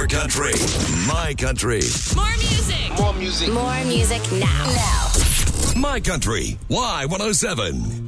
Your country, my country. More music. More music. More music now. My country, Y107.